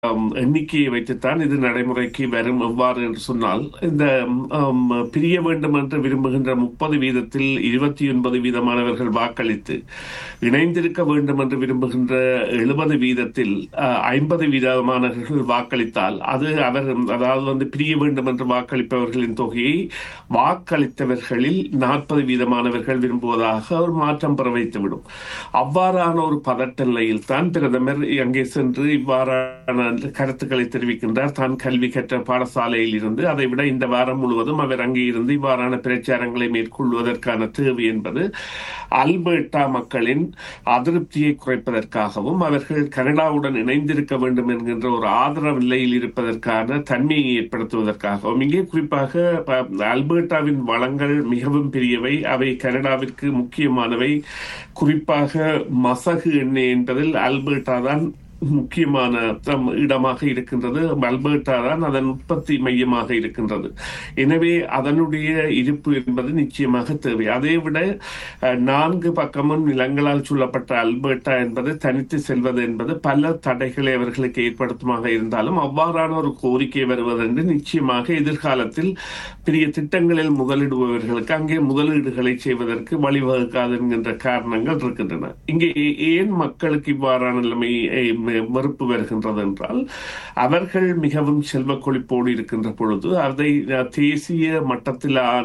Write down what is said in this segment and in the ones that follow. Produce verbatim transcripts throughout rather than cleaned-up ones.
ஆம், எண்ணிக்கையை வைத்துத்தான் இது நடைமுறைக்கு வரும். எவ்வாறு என்று சொன்னால், இந்த ஆம், பிரிய வேண்டும் என்று விரும்புகின்ற முப்பது வீதத்தில் இருபத்தி ஒன்பது வீதமானவர்கள் வாக்களித்து, இணைந்திருக்க வேண்டும் என்று விரும்புகின்ற எழுபது வீதத்தில் ஐம்பது வீதமானவர்கள் வாக்களித்தால், அது அவர் அதாவது வந்து பிரிய வேண்டும் என்று வாக்களிப்பவர்களின் தொகையை வாக்களித்தவர்களில் நாற்பது வீதமானவர்கள் விரும்புவதாக ஒரு மாற்றம் பெற வைத்துவிடும். அவ்வாறான ஒரு பதட்ட நிலையில் தான் பிரதமர் அங்கே சென்று இவ்வாறான கருத்துக்களை தெரிவிக்கின்றார். தான் கல்வி கற்ற பாடசாலையில் இருந்து அதை விட இந்த வாரம் முழுவதும் அவர் அங்கே இருந்து இவ்வாறான பிரச்சாரங்களை மேற்கொள்வதற்கான தேவை என்பது அல்பர்டா மக்களின் அதிருப்தியை குறைப்பதற்காகவும் அவர்கள் கனடாவுடன் இணைந்திருக்க வேண்டும் என்கின்ற ஒரு ஆதரவு நிலையில் இருப்பதற்கான தன்மையை ஏற்படுத்துவதற்காகவும். இங்கே குறிப்பாக அல்பர்டாவின் வளங்கள் மிகவும் பெரியவை, அவை கனடாவிற்கு முக்கியமானவை. குறிப்பாக மசகு எண்ணெய் என்பதில் அல்பர்டா தான் முக்கியமான இடமாக இருக்கின்றது. அல்பர்டா தான் அதன் உற்பத்தி மையமாக இருக்கின்றது. எனவே அதனுடைய இருப்பு என்பது நிச்சயமாக தேவை. அதை விட நான்கு பக்கமும் நிலங்களால் சூழப்பட்ட அல்பர்டா என்பது தனித்து செல்வது என்பது பல தடைகளை அவர்களுக்கு ஏற்படுத்துமாக இருந்தாலும் அவ்வாறான ஒரு கோரிக்கை வருவதென்று நிச்சயமாக எதிர்காலத்தில் பெரிய திட்டங்களில் முதலிடுபவர்களுக்கு அங்கே முதலீடுகளை செய்வதற்கு வழிவகுக்காது என்கின்ற காரணங்கள் இருக்கின்றன. இங்கே ஏன் மக்களுக்கு இவ்வாறான நிலைமையை மறுப்பு வருகின்றது என்றால், அவர்கள் மிகவும் செல்வ கொழிப்போடு இருக்கின்ற பொழுது அதை தேசிய மட்டத்திலான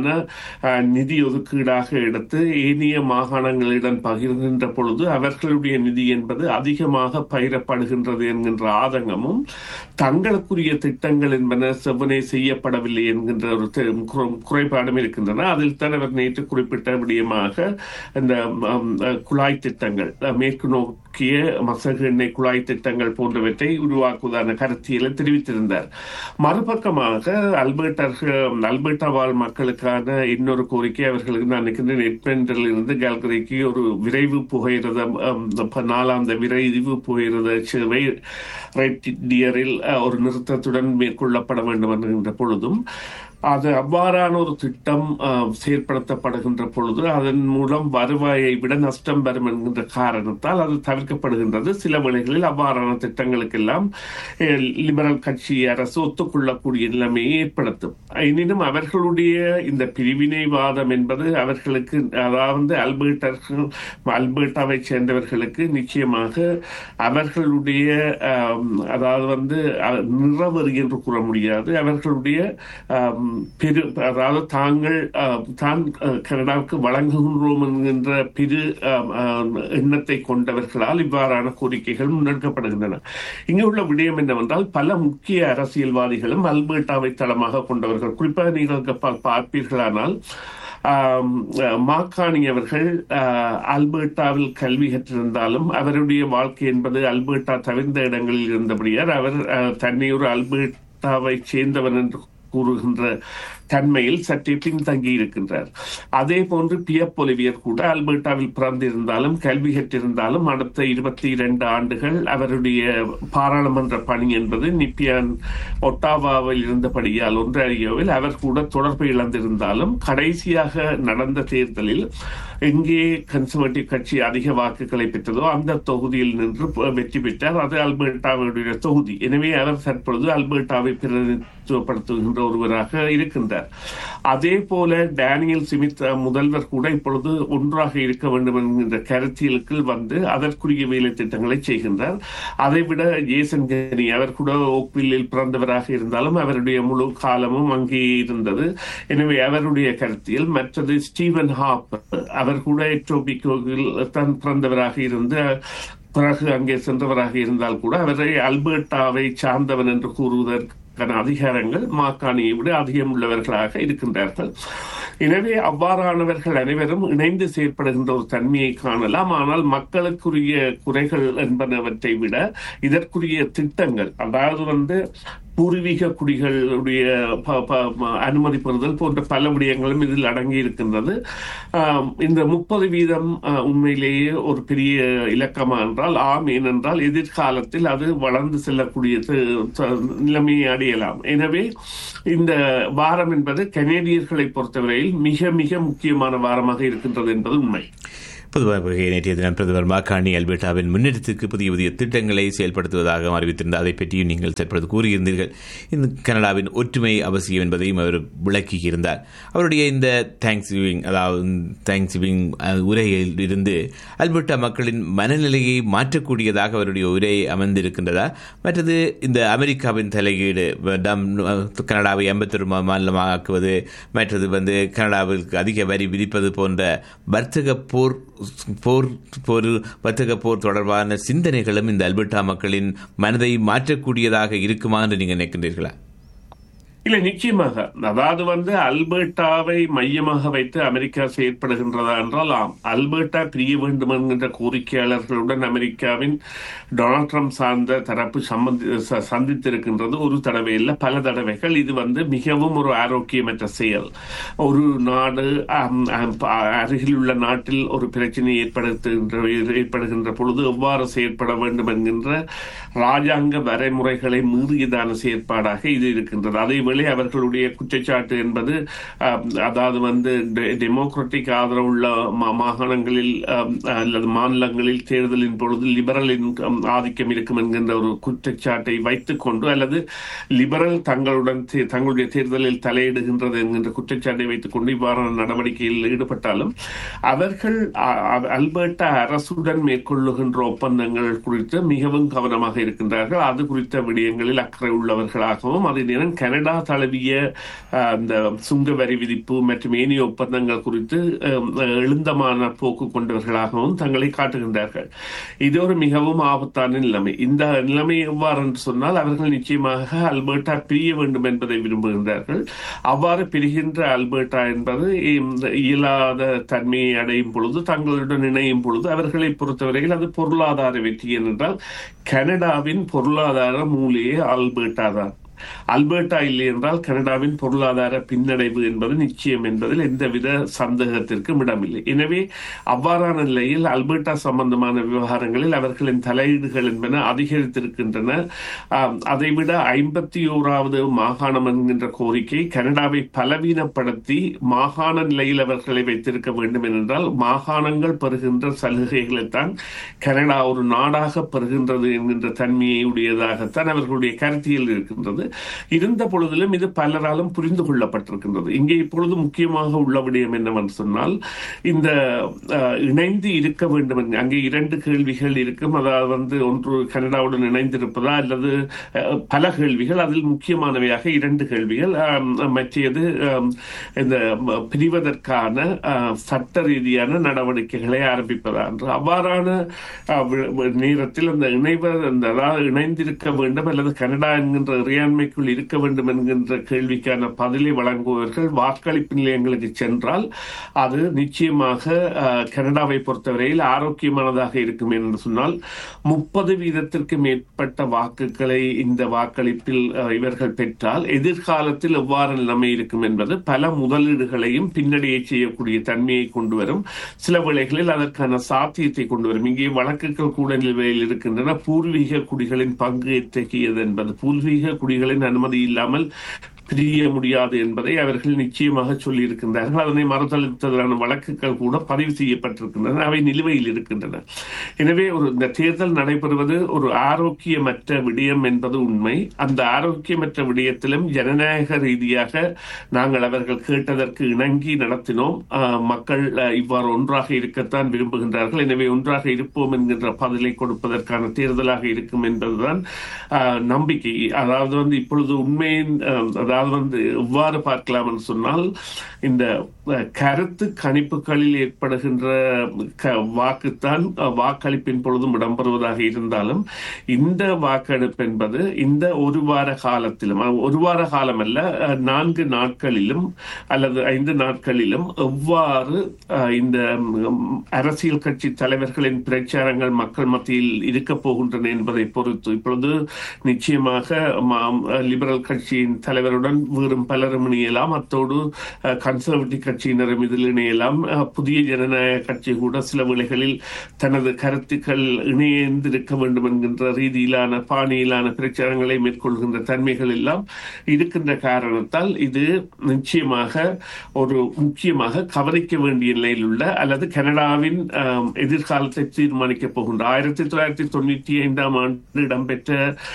நிதி ஒதுக்கீடாக எடுத்து ஏனைய மாகாணங்களிடம் பகிர்கின்ற பொழுது அவர்களுடைய நிதி என்பது அதிகமாக பகிரப்படுகின்றது என்கின்ற ஆதங்கமும், தங்களுக்குரிய திட்டங்கள் என்பன செவ்வனே செய்யப்படவில்லை என்கின்ற ஒரு குறைபாடும் இருக்கின்றன. அதில் தான் அவர் நேற்று குறிப்பிட்ட விடயமாக இந்த குழாய் திட்டங்கள், மேற்கு நோக்கிய மசகு எண்ணெய் குழாய் திட்டங்கள் போன்றவற்றை உருவாக்குவதான கருத்தியலை தெரிவித்திருந்தார். மறுபக்கமாக அல்பர்டர்கள் அல்பர்டா வாழ் மக்களுக்கான இன்னொரு கோரிக்கை அவர்களுக்கு நான் நினைக்கின்றேன், எட்மெண்டில் இருந்து கல்கரிக்கு ஒரு விரைவு புகையிரத நாளாந்த விரைவு புகையிரத சேவை ரெட் டியரில் ஒரு நிறுத்தத்துடன் மேற்கொள்ளப்பட வேண்டும் என்கின்ற பொழுதும், அது அவ்வாறான ஒரு திட்டம் செயற்படுத்தப்படுகின்ற பொழுது அதன் மூலம் வருவாயை விட நஷ்டம் வரும் என்கின்ற காரணத்தால் அது தவிர்க்கப்படுகின்றது. சில வேளைகளில் அவ்வாறான திட்டங்களுக்கெல்லாம் லிபரல் கட்சி அரசு ஒத்துக்கொள்ளக்கூடிய நிலைமையை ஏற்படுத்தும். எனினும் அவர்களுடைய இந்த பிரிவினைவாதம் என்பது அவர்களுக்கு, அதாவது அல்பர்டர்கள் அல்பர்டாவை சேர்ந்தவர்களுக்கு நிச்சயமாக அவர்களுடைய அதாவது வந்து நிறவெறி என்று கூற முடியாது, அவர்களுடைய பெரு அதாவது தாங்கள் தான் கனடாவுக்கு வழங்குகின்றோம் என்கின்ற பெரு எண்ணத்தை கொண்டவர்களால் இவ்வாறான கோரிக்கைகள் முன்னெடுக்கப்படுகின்றன. இங்கு உள்ள விடயம் என்னவென்றால், பல முக்கிய அரசியல்வாதிகளும் அல்பர்டாவை தளமாக கொண்டவர்கள். குறிப்பாக நீங்கள் பார்ப்பீர்களானால் மாக்கானி அவர்கள் அல்பர்டாவில் கல்வி கற்றிருந்தாலும் அவருடைய வாழ்க்கை என்பது அல்பர்டா தவிர்ந்த இடங்களில் இருந்தபடியால் அவர் தன்னை ஒரு அல்பர்டாவை சேர்ந்தவர் என்று கூறுகின்ற தன்மையில் சற்றே பின்தங்கி இருக்கின்றார். அதே போன்று பியப் ஒலிவியர் கூட அல்பர்டாவில் பிறந்திருந்தாலும் கல்வி கற்றிருந்தாலும் அடுத்த இருபத்தி இரண்டு ஆண்டுகள் அவருடைய பாராளுமன்ற பணி என்பது நிப்பியான் ஒட்டாவாவில் இருந்தபடியால் ஒன்றாரியோவில் அவர் கூட தொடர்பு இழந்திருந்தாலும் கடைசியாக நடந்த தேர்தலில் எங்கே கன்சர்வேட்டிவ் கட்சி அதிக வாக்குகளை பெற்றதோ அந்த தொகுதியில் நின்று வெற்றி பெற்றார். அது அல்பர்டாவுடைய தொகுதி. எனவே அவர் தற்பொழுது அல்பர்டாவை பிரதிநிதித்துவப்படுத்துகின்ற ஒருவராக இருக்கின்றார். அதே போல டேனியல் ஸ்மித் முதல்வர் கூட இப்பொழுது ஒன்றாக இருக்க வேண்டும் என்கின்ற கருத்தியலுக்கு வந்து அதற்குரிய வேலை திட்டங்களை செய்கின்றார். அதைவிட ஜேசன் கனி அவர் கூட ஓக்வில்லில் பிறந்தவராக இருந்தாலும் அவருடைய முழு காலமும் அங்கே இருந்தது. எனவே அவருடைய கருத்தியல். மற்றது ஸ்டீவன் ஹாப், அவர் கூட எட்டோபிகோவில் தான் பிறந்தவராக இருந்து பிறகு அங்கே சென்றவராக இருந்தால் கூட அவரை அல்பர்டாவை சார்ந்தவன் என்று கூறுவதற்கு அதிகாரங்கள் மாக்கானியை விட அதிகம் உள்ளவர்களாக இருக்கின்றார்கள். எனவே அவ்வாறானவர்கள் அனைவரும் இணைந்து செயற்படுகின்ற ஒரு தன்மையை காணலாம். ஆனால் மக்களுக்குரிய குறைகள் என்பனவற்றை விட இதற்குரிய திட்டங்கள், அதாவது வந்து பூர்வீக குடிகளுடைய அனுமதி பெறுதல் போன்ற பல விடயங்களும் இதில் அடங்கி இருக்கின்றது. இந்த முப்பது வீதம் உண்மையிலேயே ஒரு பெரிய இலக்கமா என்றால் ஆம். ஏனென்றால் எதிர்காலத்தில் அது வளர்ந்து செல்லக்கூடிய நிலைமையை அடையலாம். எனவே இந்த வாரம் என்பது கனேடியர்களை பொறுத்தவரையில் மிக மிக முக்கியமான வாரமாக இருக்கின்றது என்பது உண்மை. பொதுவாக நேற்றைய தினம் பிரதமர் மாகாணி அல்பர்டாவின் முன்னேற்றத்திற்கு புதிய புதிய திட்டங்களை செயல்படுத்துவதாக அறிவித்திருந்தார். அதை பற்றியும் நீங்கள் தற்பொழுது கூறியிருந்தீர்கள். இந்த கனடாவின் ஒற்றுமை அவசியம் என்பதையும் அவர் விளக்கியிருந்தார். அவருடைய இந்த தேங்க்ஸ் கிவிங் அதாவது தேங்க்ஸ் கிவிங் உரையில் இருந்து அல்பர்டா மக்களின் மனநிலையை மாற்றக்கூடியதாக அவருடைய உரை அமர்ந்திருக்கின்றதா? மற்றது இந்த அமெரிக்காவின் தலையீடு கனடாவை ஐம்பத்தொரு மாநிலமாக ஆக்குவது, மற்றது வந்து கனடாவிற்கு அதிக வரி விதிப்பது போன்ற வர்த்தக போர் போர் போர் வர்த்தக போர் தொடர்பான சிந்தனைகளும் இந்த அல்பர்டா மக்களின் மனதை மாற்றக்கூடியதாக இருக்குமா என்று நீங்கள் நினைக்கின்றீர்களா? இல்லை, நிச்சயமாக. அதாவது வந்து அல்பர்டாவை மையமாக வைத்து அமெரிக்கா செயற்படுகின்றதா என்றால் ஆம். அல்பர்டா பிரிய வேண்டும் என்கின்ற கோரிக்கையாளர்களுடன் அமெரிக்காவின் டொனால்ட் ட்ரம்ப் சார்ந்த தரப்பு சந்தித்திருக்கின்றது. ஒரு தடவை இல்லை, பல தடவைகள். இது வந்து மிகவும் ஒரு ஆரோக்கியமற்ற செயல். ஒரு நாடு அருகில் உள்ள நாட்டில் ஒரு பிரச்சனை ஏற்படுத்துகின்ற ஏற்படுகின்ற பொழுது எவ்வாறு செயற்பட வேண்டும் என்கின்ற ராஜாங்க வரைமுறைகளை மீறியதான செயற்பாடாக இது இருக்கின்றது. அதே அவர்களுடைய குற்றச்சாட்டு என்பது அதாவது வந்து டெமோக்ராட்டிக் ஆதரவுள்ள மாகாணங்களில் அல்லது மாநிலங்களில் தேர்தலின் பொழுது லிபரலின் ஆதிக்கம் இருக்கும் என்கின்ற ஒரு குற்றச்சாட்டை வைத்துக் கொண்டு அல்லது லிபரல் தங்களுடன் தங்களுடைய தேர்தலில் தலையிடுகின்றது என்கின்ற குற்றச்சாட்டை வைத்துக் கொண்டு இவ்வாறான நடவடிக்கையில் ஈடுபட்டாலும் அவர்கள் அல்பர்டா அரசுடன் மேற்கொள்ளுகின்ற ஒப்பந்தங்கள் குறித்து மிகவும் கவனமாக இருக்கின்றார்கள். அது குறித்த விடயங்களில் அக்கறை உள்ளவர்களாகவும் அதே நேரம் கனடா தழுவிய அந்த சுங்க வரி விதிப்பு மற்றும் ஏனைய ஒப்பந்தங்கள் குறித்து எழுந்தமான போக்கு கொண்டவர்களாகவும் தங்களை காட்டுகின்றார்கள். இது ஒரு மிகவும் ஆபத்தான நிலைமை. இந்த நிலைமை எவ்வாறு என்று சொன்னால் அவர்கள் நிச்சயமாக அல்பர்டா பிரிய வேண்டும் என்பதை விரும்புகின்றார்கள். அவ்வாறு பிரிகின்ற அல்பர்டா என்பது இயலாத தன்மையை அடையும் பொழுது, தங்களுடன் இணையும் பொழுது அவர்களை பொறுத்தவரையில் அது பொருளாதார வெற்றி. ஏனென்றால் கனடாவின் பொருளாதார மூலையே அல்பர்டா தான். அல்பர்டா இல்லை என்றால் கனடாவின் பொருளாதார பின்னடைவு என்பது நிச்சயம் என்பதில் எந்தவித சந்தேகத்திற்கும் இடமில்லை. எனவே அவ்வாறான நிலையில் அல்பர்டா சம்பந்தமான விவகாரங்களில் அவர்களின் தலையீடுகள் என்பன அதிகரித்திருக்கின்றன. அதைவிட ஐம்பத்தி ஓராவது மாகாணம் என்கின்ற கோரிக்கை கனடாவை பலவீனப்படுத்தி மாகாண நிலையில் அவர்களை வைத்திருக்க வேண்டும் என்றால் மாகாணங்கள் பெறுகின்ற சலுகைகளைத்தான் கனடா ஒரு நாடாக பெறுகின்றது என்கின்ற தன்மையை உடையதாகத்தான் அவர்களுடைய கருத்தியல் இருக்கின்றது. இருந்த பொழுதிலும் இது பலராலும் புரிந்து கொள்ளப்பட்டிருக்கின்றது. இங்கே இப்பொழுது முக்கியமாக உள்ள விடயம் என்னவென்று சொன்னால் இந்த இணைந்து இருக்க வேண்டும். அங்கே இரண்டு கேள்விகள் இருக்கும். அதாவது வந்து ஒன்று கனடாவுடன் இணைந்திருப்பதா அல்லது பல கேள்விகள். அதில் முக்கியமானவையாக இரண்டு கேள்விகள். மற்றது இந்த பிரிவதற்கான சட்ட ரீதியான நடவடிக்கைகளை ஆரம்பிப்பதா என்று. அவ்வாறான நேரத்தில் அந்த இணைவர் அதாவது இணைந்திருக்க வேண்டும் அல்லது கனடா என்கின்ற இறையாண்மைக்குள் இருக்க வேண்டும் என்கின்ற கேள்விக்கான பதிலை வழங்குபவர்கள் வாக்களிப்பு நிலையங்களுக்கு சென்றால் அது நிச்சயமாக கனடாவை பொறுத்தவரையில் ஆரோக்கியமானதாக இருக்கும் என்று சொன்னால் முப்பது வீதத்திற்கு மேற்பட்ட வாக்குகளை இந்த வாக்களிப்பில் இவர்கள் பெற்றால் எதிர்காலத்தில் எவ்வாறு நிலைமை இருக்கும் என்பது பல முதலீடுகளையும் பின்னடையை செய்யக்கூடிய தன்மையை கொண்டு வரும். சில வேளைகளில் அதற்கான சாத்தியத்தை கொண்டு வரும். இங்கே வழக்குகள் கூட நிலுவையில் இருக்கின்றன. பூர்வீக குடிகளின் பங்கு எத்தகையது என்பது, பூர்வீக குடிகளின் அனுமதி இல்லாமல் பிரிய முடியாது என்பதை அவர்கள் நிச்சயமாக சொல்லி இருக்கின்றார்கள். அதனை மறுதளித்ததான வழக்குகள் கூட பதிவு செய்யப்பட்டிருக்கின்றன. அவை நிலுவையில் இருக்கின்றன. எனவே ஒரு இந்த தேர்தல் நடைபெறுவது ஒரு ஆரோக்கியமற்ற விடயம் என்பது உண்மை. அந்த ஆரோக்கியமற்ற விடயத்திலும் ஜனநாயக ரீதியாக நாங்கள் அவர்கள் கேட்டதற்கு இணங்கி நடத்தினோம். மக்கள் இவ்வாறு ஒன்றாக இருக்கத்தான் விரும்புகின்றார்கள். எனவே ஒன்றாக இருப்போம் என்கின்ற பதிலை கொடுப்பதற்கான தேர்தலாக இருக்கும் என்பதுதான் நம்பிக்கை. அதாவது வந்து இப்பொழுது உண்மையின் அதாவது வந்து எவ்வாறு பார்க்கலாம் என்று சொன்னால் இந்த கருத்து கணிப்புகளில் ஏற்படுகின்ற வாக்குத்தான் வாக்களிப்பின் பொழுதும் இடம்பெறுவதாக இருந்தாலும் இந்த வாக்கெடுப்பு என்பது இந்த ஒரு வார காலத்திலும் ஒரு வார காலம் அல்ல நான்கு நாட்களிலும் அல்லது ஐந்து நாட்களிலும் எவ்வாறு இந்த அரசியல் கட்சி தலைவர்களின் பிரச்சாரங்கள் மக்கள் மத்தியில் இருக்க போகின்றன என்பதை பொறுத்து இப்பொழுது நிச்சயமாக லிபரல் கட்சியின் தலைவருடன் அத்துடன் வேறும் பலரும் இணையலாம். அத்தோடு கன்சர்வேட்டிவ் கட்சியினரும் இதில் இணையலாம். புதிய ஜனநாயக கட்சி கூட சில வேளைகளில் தனது கருத்துக்கள் இணைந்திருக்க வேண்டும் என்கின்ற ரீதியிலான பாணியிலான பிரச்சாரங்களை மேற்கொள்கின்ற தன்மைகள் எல்லாம் இருக்கின்ற காரணத்தால் இது நிச்சயமாக ஒரு முக்கியமாக கவனிக்க வேண்டிய நிலையில் உள்ள அல்லது கனடாவின் எதிர்காலத்தை தீர்மானிக்கப் போகின்ற ஆயிரத்தி தொள்ளாயிரத்தி தொண்ணூற்றி ஐந்தாம் ஆண்டு இடம்பெற்ற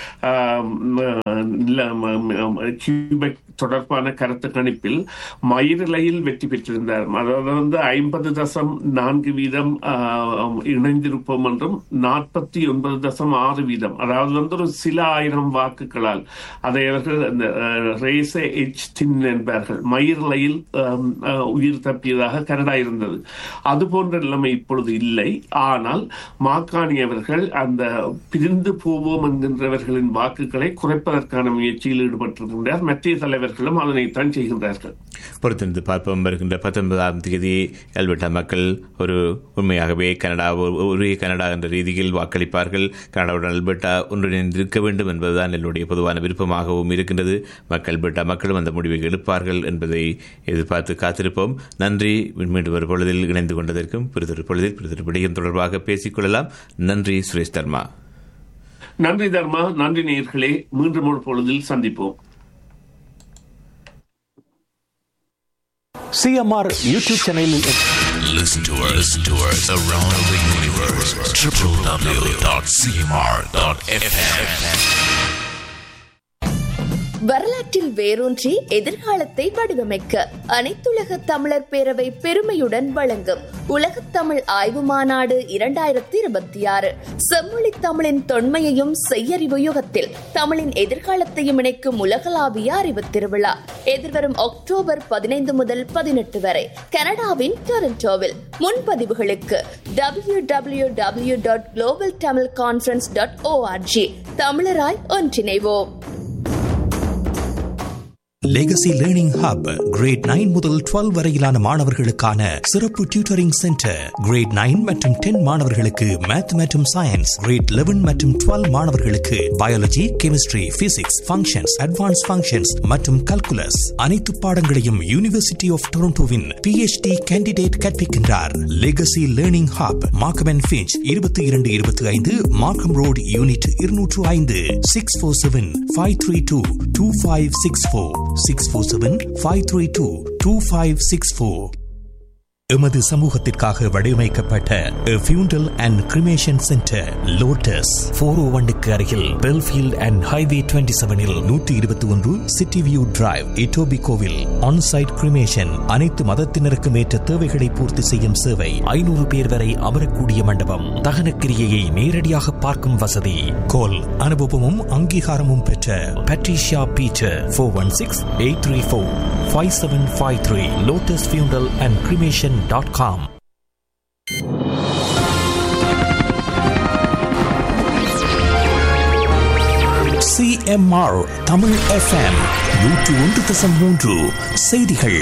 கியூபெக் தொடர்பான கருத்து கணிப்பில் மயிரிழையில் வெற்றி பெற்றிருந்தார். அதாவது வந்து ஐம்பது தசம் நான்கு வீதம் இணைந்திருப்போம் என்றும் நாற்பத்தி ஒன்பது தசம் ஆறு வீதம், அதாவது வந்து ஒரு சில ஆயிரம் வாக்குகளால் அதை அவர்கள் அந்த ரேசே எச் தின் என்பார்கள், மயிரிழையில் உயிர் தப்பியதாக கனடா இருந்தது. அது போன்ற நிலைமை இப்பொழுது இல்லை. ஆனால் மாக்காணி அவர்கள் அந்த பிரிந்து போவோம் என்கின்றவர்களின் வாக்குகளை குறைப்பதற்கான முயற்சியில் ஈடுபட்டிருக்கின்றார். மத்திய தலைவர்களும் அதனைத்தான் செய்கின்றார்கள். பொறுத்திருந்து பார்ப்போம். வருகின்ற பத்தொன்பதாம் தேதி அல்பர்டா மக்கள் ஒரு உண்மையாகவே கனடா ஒரே கனடா என்ற ரீதியில் வாக்களிப்பார்கள். கனடாவுடன் அல்பர்டா ஒன்றிணைந்திருக்க வேண்டும் என்பதுதான் என்னுடைய பொதுவான விருப்பமாகவும் இருக்கின்றது. மக்கள் அல்பர்டா மக்களும் அந்த முடிவை எடுப்பார்கள் என்பதை எதிர்பார்த்து காத்திருப்போம். நன்றி. மீண்டும் ஒரு பொழுதில் இணைந்து கொண்டதற்கும் பிறிதொரு பொழுதில் பிறிதொரு விடயம் தொடர்பாக பேசிக்கொள்ளலாம். நன்றி சுரேஷ் தர்மா. நன்றி தர்மா. நன்றி நேயர்களே. மீண்டும் ஒரு பொழுதில் சந்திப்போம். C M R YouTube சேனலில் Listen to us, listen to us around the universe. w w w dot c m r dot f m. வரலாற்றில் வேரூன்றி எதிர்காலத்தை வடிவமைக்க அனைத்துலக தமிழர் பேரவை பெருமையுடன் வழங்கும் உலகத் தமிழ் ஆய்வு மாநாடு இரண்டாயிரத்தி இருபத்தி ஆறு செம்மொழி தமிழின் தொன்மையையும் செய்யறிவு யுகத்தில் தமிழின் எதிர்காலத்தையும் இணைக்கும் உலகளாவிய அறிவு திருவிழா எதிர்வரும் அக்டோபர் பதினைந்து முதல் பதினெட்டு வரை கனடாவின் டொரண்டோவில். முன்பதிவுகளுக்கு W W W dot global Tamil conference dot O R G. தமிழராய் ஒன்றிணைவோம். Legacy learning hub great nine முதல் டுவெல் வரையிலான மாணவர்களுக்கான சிறப்பு டியூட்டரிங் சென்டர். கிரேட் நைன் மற்றும் டென் மாணவர்களுக்கு மேத் மற்றும் சயின்ஸ், கிரேட் லெவன் மற்றும் டுவெல் மாணவர்களுக்கு biology, chemistry, physics, functions, advance functions மற்றும் கல்குலஸ். அனைத்து பாடங்களையும் university of டொரண்டோவின் B H D candidate கற்பிக்கின்றார். Legacy learning hub Markham and Finch இருபத்தி இரண்டு இருபத்தி ஐந்து மார்க்கம் ரோடு யூனிட் இருநூற்று ஐந்து. Six four seven five three two two five six four six four seven five three two two five six four. எமது சமூகத்திற்காக வடிவமைக்கப்பட்ட ஃபியூண்டல் and cremation centre lotus four ஓ ஒன்னுக்கு அருகில் பெல்ஃபீல்ட் அண்ட் ஹைவே டுவெண்ட்டி செவனில் நூற்றி இருபத்தி ஒன்று சிட்டி வியூ டிரைவ், இட்டோபி கோவில். ஆன்சைட் கிரிமேஷன், அனைத்து மதத்தினருக்கும் ஏற்ற தேவைகளை பூர்த்தி செய்யும் சேவை. ஐநூறு பேர் வரை அமரக்கூடிய மண்டபம். தகன கிரியையை நேரடியாக பார்க்கும் வசதி. கோல் அனுபவமும் அங்கீகாரமும் பெற்ற Patricia Peter four one six eight three four five seven five three. Lotus ஃபியூண்டல் and cremation dot com. C M R Tamil F M நூற்று ஒன்று தசம் மூன்று. செய்திகள்.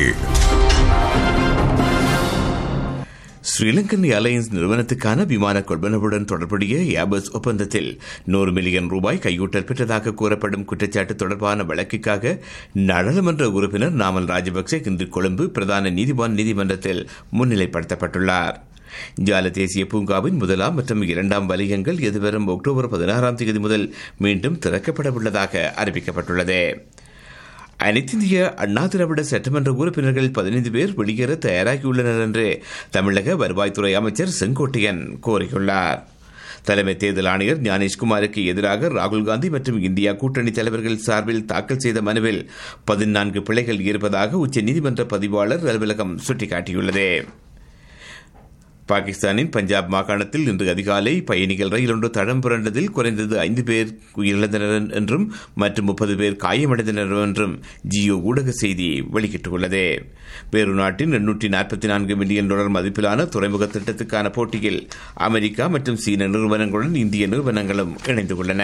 ஸ்ரீலங்கன் ஏர்லைன்ஸ் நிறுவனத்துக்கான விமான கொள்வனவுடன் தொடர்புடைய ஏர்பஸ் ஒப்பந்தத்தில் நூறு மில்லியன் ரூபாய் கையூட்டல் பெற்றதாக கூறப்படும் குற்றச்சாட்டு தொடர்பான வழக்குக்காக நாடாளுமன்ற உறுப்பினர் நாமல் ராஜபக்சே இன்று கொழும்பு பிரதான நீதிவான் நீதிமன்றத்தில் முன்னிலைப்படுத்தப்பட்டுள்ளார். ஜால தேசிய பூங்காவின் முதலாம் மற்றும் இரண்டாம் வலயங்கள் எதிர்வரும் அக்டோபர் பதினாறாம் தேதி முதல் மீண்டும் திறக்கப்பட உள்ளதாக அறிவிக்கப்பட்டுள்ளது. அனைத்திந்திய அண்ணா திராவிட சட்டமன்ற உறுப்பினர்கள் பதினைந்து பேர் வெளியேற தயாராகியுள்ளனர் என்று தமிழக வருவாய்த்துறை அமைச்சர் செங்கோட்டையன் கோரியுள்ளார். தலைமை தேர்தல் ஆணையர் ஞானேஷ்குமாருக்கு எதிராக ராகுல் காந்தி மற்றும் இந்தியா கூட்டணி தலைவர்கள் சார்பில் தாக்கல் செய்த மனுவில் பதினான்கு பிழைகள் இருப்பதாக உச்சநீதிமன்ற பதிவாளர் அலுவலகம் சுட்டிக்காட்டியுள்ளது. பாகிஸ்தானின் பஞ்சாப் மாகாணத்தில் இன்று அதிகாலை பயணிகள் ரயில் ஒன்று தடம் புரண்டதில் குறைந்தது ஐந்து பேர் உயிரிழந்தனர் என்றும் மற்றும் முப்பது பேர் காயமடைந்தனர் என்றும் ஜியோ ஊடக செய்தி வெளியிட்டுள்ளது. பெரு நாட்டின் எண்ணூற்றி நாற்பத்தி நான்கு மில்லியன் டாலர் மதிப்பிலான துறைமுக திட்டத்துக்கான போட்டியில் அமெரிக்கா மற்றும் சீன நிறுவனங்களுடன் இந்திய நிறுவனங்களும் இணைந்துள்ளன.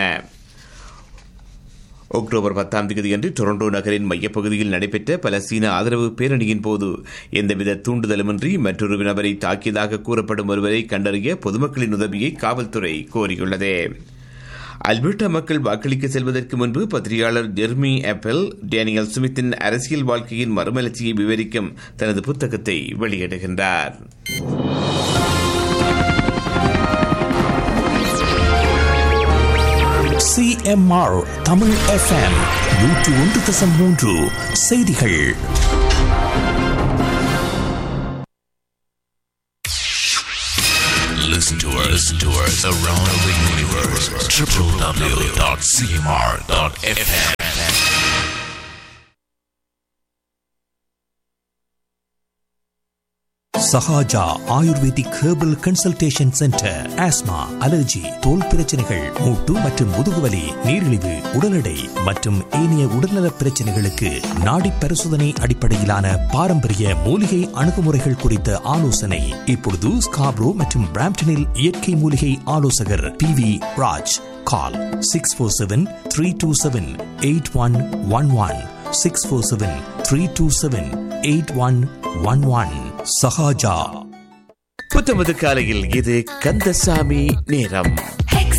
அக்டோபர் பத்தாம் தேதியன்று டொரண்டோ நகரின் மையப்பகுதியில் நடைபெற்ற பலஸ்தீன ஆதரவு பேரணியின் போது எந்தவித தூண்டுதலுமின்றி மற்றொரு நபரை தாக்கியதாக கூறப்படும் ஒருவரை கண்டறிய பொதுமக்களின் உதவியை காவல்துறை கோரியுள்ளது. அல்பர்டா மக்கள் வாக்களிக்க செல்வதற்கு முன்பு பத்திரிகையாளர் ஜெர்மி ஆப்பிள் டேனியல் ஸ்மித்தின் அரசியல் வாழ்க்கையின் மறுமலர்ச்சியை விவரிக்கும் தனது புத்தகத்தை வெளியிடுகின்றார். C M R Tamil F M நூற்று ஒன்று தசம் மூன்று செய்திகள். Listen to us, listen to us around the universe. w w w dot c m r dot f m. Sahaja ayurvedic herbal consultation centre. Asthma, allergy, தோல் பிரச்சனைகள், மூட்டு மற்றும் முதுகுவலி, நீரிழிவு, உடல் எடை மற்றும் ஏனைய உடல்நல பிரச்சனைகளுக்கு நாடி பரிசோதனை அடிப்படையிலான பாரம்பரிய மூலிகை அணுகுமுறைகள் குறித்த ஆலோசனை. இப்பொழுது ஸ்காப்ரோ மற்றும் பிராம்டனில் இயற்கை மூலிகை ஆலோசகர் பி வி ராஜ். கால் six four seven three two seven eight one one one six four seven three two seven eight one one one. Sahaja. புத்தமது காலையில் இது கந்தசாமி நேரம்.